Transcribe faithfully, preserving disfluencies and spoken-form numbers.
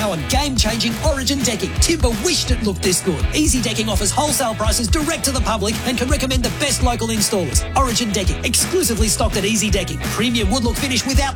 powered, game-changing Origin decking. Timber wished it looked this good. Easy Decking offers wholesale prices direct to the public and can recommend the best local installers. Origin Decking, exclusively stocked at Easy Decking. Premium wood look finish without